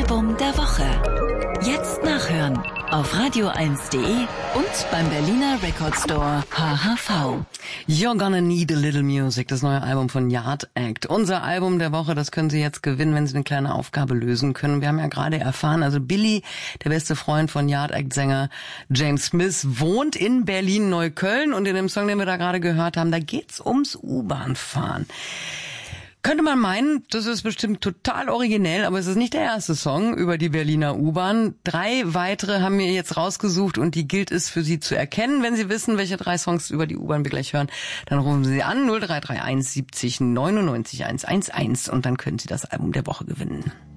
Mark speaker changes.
Speaker 1: Album der Woche. Jetzt nachhören auf radio1.de und beim Berliner Record Store HHV.
Speaker 2: You're Gonna Need a Little Music, das neue Album von Yard Act. Unser Album der Woche, das können Sie jetzt gewinnen, wenn Sie eine kleine Aufgabe lösen können. Wir haben ja gerade erfahren, also Billy, der beste Freund von Yard Act-Sänger James Smith, wohnt in Berlin-Neukölln und in dem Song, den wir da gerade gehört haben, da geht's ums U-Bahn-Fahren. Könnte man meinen, das ist bestimmt total originell, aber es ist nicht der erste Song über die Berliner U-Bahn. 3 weitere haben wir jetzt rausgesucht und die gilt es für Sie zu erkennen. Wenn Sie wissen, welche 3 Songs über die U-Bahn wir gleich hören, dann rufen Sie an 0331 70 99 111 und dann können Sie das Album der Woche gewinnen.